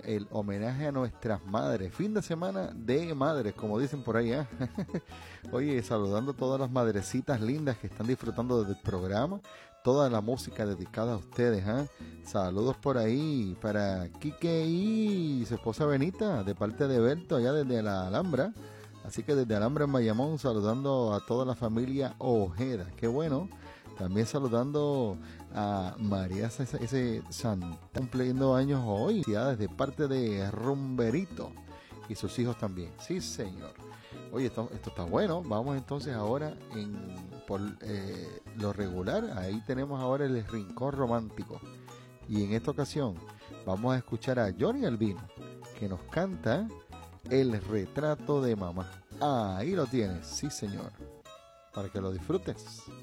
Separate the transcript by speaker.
Speaker 1: el homenaje a nuestras madres. Fin de semana de madres, como dicen por ahí, ¿eh? Oye, saludando a todas las madrecitas lindas que están disfrutando del programa. Toda la música dedicada a ustedes, ¿eh? Saludos por ahí para Quique y su esposa Benita, de parte de Berto, allá desde la Alhambra. Así que desde Alhambra en Bayamón, saludando a toda la familia Ojeda. Qué bueno. También saludando a María ese Santa, cumpliendo años hoy. Felicidades de parte de Rumberito y sus hijos también. Sí, señor. Oye, esto está bueno. Vamos entonces ahora por lo regular. Ahí tenemos ahora el Rincón Romántico. Y en esta ocasión vamos a escuchar a Johnny Albino, que nos canta El Retrato de Mamá. Ahí lo tienes, sí, señor. Para que lo disfrutes.